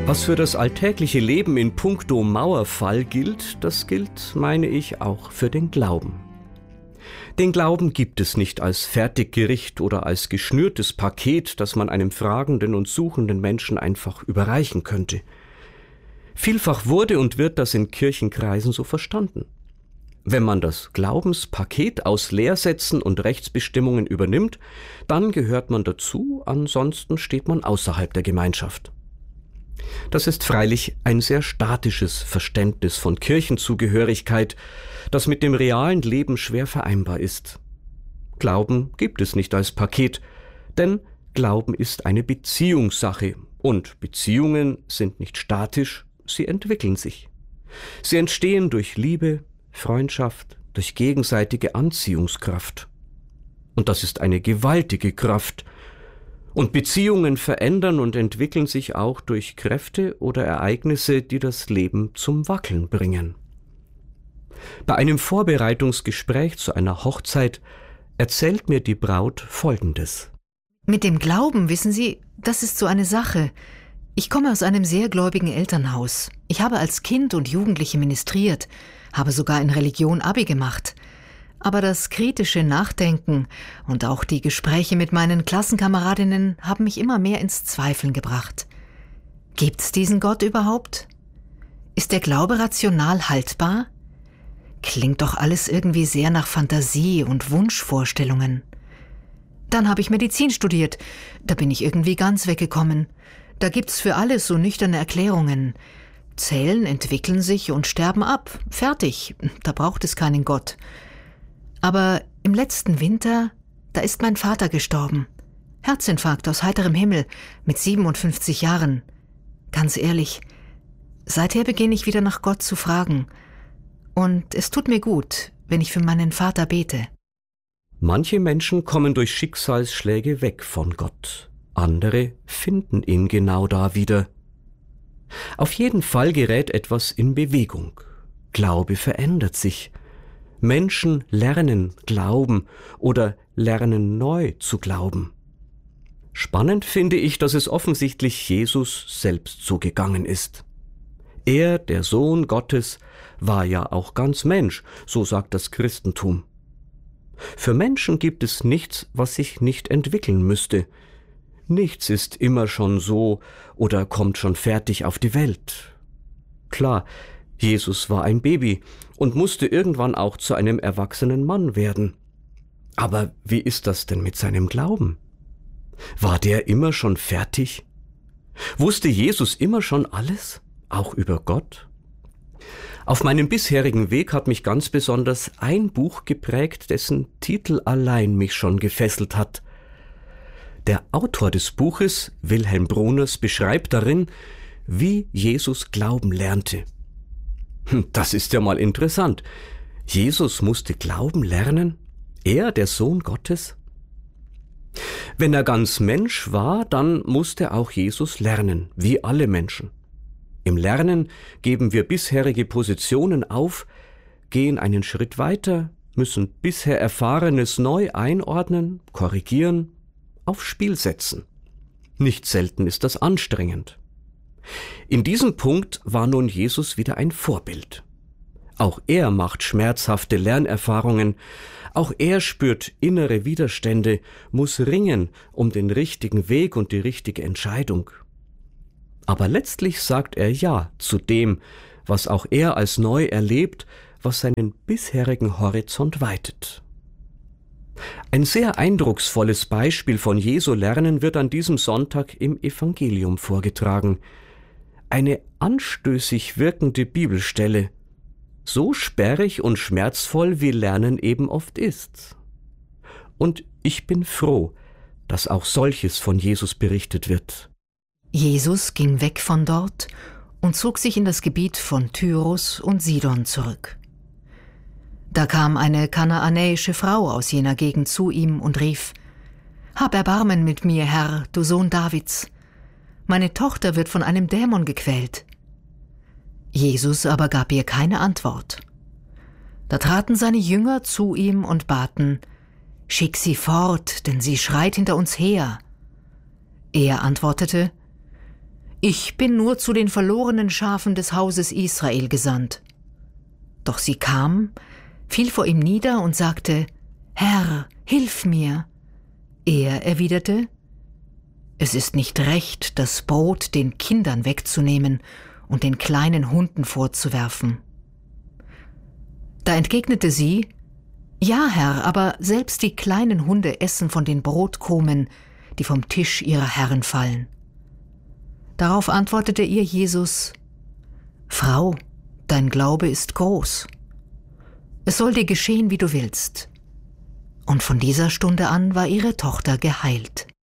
Was für das alltägliche Leben in puncto Mauerfall gilt, das gilt, meine ich, auch für den Glauben. Den Glauben gibt es nicht als Fertiggericht oder als geschnürtes Paket, das man einem fragenden und suchenden Menschen einfach überreichen könnte. Vielfach wurde und wird das in Kirchenkreisen so verstanden. Wenn man das Glaubenspaket aus Lehrsätzen und Rechtsbestimmungen übernimmt, dann gehört man dazu, ansonsten steht man außerhalb der Gemeinschaft. Das ist freilich ein sehr statisches Verständnis von Kirchenzugehörigkeit, das mit dem realen Leben schwer vereinbar ist. Glauben gibt es nicht als Paket, denn Glauben ist eine Beziehungssache und Beziehungen sind nicht statisch, sie entwickeln sich. Sie entstehen durch Liebe, Freundschaft, durch gegenseitige Anziehungskraft. Und das ist eine gewaltige Kraft. Und Beziehungen verändern und entwickeln sich auch durch Kräfte oder Ereignisse, die das Leben zum Wackeln bringen. Bei einem Vorbereitungsgespräch zu einer Hochzeit erzählt mir die Braut Folgendes. Mit dem Glauben, wissen Sie, das ist so eine Sache. Ich komme aus einem sehr gläubigen Elternhaus. Ich habe als Kind und Jugendliche ministriert, habe sogar in Religion Abi gemacht. Aber das kritische Nachdenken und auch die Gespräche mit meinen Klassenkameradinnen haben mich immer mehr ins Zweifeln gebracht. Gibt's diesen Gott überhaupt? Ist der Glaube rational haltbar? Klingt doch alles irgendwie sehr nach Fantasie und Wunschvorstellungen. Dann habe ich Medizin studiert. Da bin ich irgendwie ganz weggekommen. Da gibt's für alles so nüchterne Erklärungen. Zellen entwickeln sich und sterben ab. Fertig. Da braucht es keinen Gott. Aber im letzten Winter, da ist mein Vater gestorben. Herzinfarkt aus heiterem Himmel, mit 57 Jahren. Ganz ehrlich, seither beginne ich wieder nach Gott zu fragen. Und es tut mir gut, wenn ich für meinen Vater bete. Manche Menschen kommen durch Schicksalsschläge weg von Gott. Andere finden ihn genau da wieder. Auf jeden Fall gerät etwas in Bewegung. Glaube verändert sich. Menschen lernen glauben oder lernen neu zu glauben. Spannend finde ich, dass es offensichtlich Jesus selbst so gegangen ist. Er, der Sohn Gottes, war ja auch ganz Mensch, so sagt das Christentum. Für Menschen gibt es nichts, was sich nicht entwickeln müsste. Nichts ist immer schon so oder kommt schon fertig auf die Welt. Klar, Jesus war ein Baby und musste irgendwann auch zu einem erwachsenen Mann werden. Aber wie ist das denn mit seinem Glauben? War der immer schon fertig? Wusste Jesus immer schon alles, auch über Gott? Auf meinem bisherigen Weg hat mich ganz besonders ein Buch geprägt, dessen Titel allein mich schon gefesselt hat. Der Autor des Buches, Wilhelm Bruners, beschreibt darin, wie Jesus glauben lernte. Das ist ja mal interessant. Jesus musste glauben lernen? Er, der Sohn Gottes? Wenn er ganz Mensch war, dann musste auch Jesus lernen, wie alle Menschen. Im Lernen geben wir bisherige Positionen auf, gehen einen Schritt weiter, müssen bisher Erfahrenes neu einordnen, korrigieren, aufs Spiel setzen. Nicht selten ist das anstrengend. In diesem Punkt war nun Jesus wieder ein Vorbild. Auch er macht schmerzhafte Lernerfahrungen, auch er spürt innere Widerstände, muss ringen um den richtigen Weg und die richtige Entscheidung. Aber letztlich sagt er Ja zu dem, was auch er als neu erlebt, was seinen bisherigen Horizont weitet. Ein sehr eindrucksvolles Beispiel von Jesu Lernen wird an diesem Sonntag im Evangelium vorgetragen. Eine anstößig wirkende Bibelstelle, so sperrig und schmerzvoll, wie Lernen eben oft ist. Und ich bin froh, dass auch solches von Jesus berichtet wird. Jesus ging weg von dort und zog sich in das Gebiet von Tyrus und Sidon zurück. Da kam eine kanaanäische Frau aus jener Gegend zu ihm und rief: »Hab Erbarmen mit mir, Herr, du Sohn Davids. Meine Tochter wird von einem Dämon gequält.« Jesus aber gab ihr keine Antwort. Da traten seine Jünger zu ihm und baten: »Schick sie fort, denn sie schreit hinter uns her.« Er antwortete: Ich bin nur zu den verlorenen Schafen des Hauses Israel gesandt. Doch sie kam, fiel vor ihm nieder und sagte: Herr, hilf mir. Er erwiderte: Es ist nicht recht, das Brot den Kindern wegzunehmen und den kleinen Hunden vorzuwerfen. Da entgegnete sie: Ja, Herr, aber selbst die kleinen Hunde essen von den Brotkrumen, die vom Tisch ihrer Herren fallen. Darauf antwortete ihr Jesus: Frau, dein Glaube ist groß. Es soll dir geschehen, wie du willst. Und von dieser Stunde an war ihre Tochter geheilt.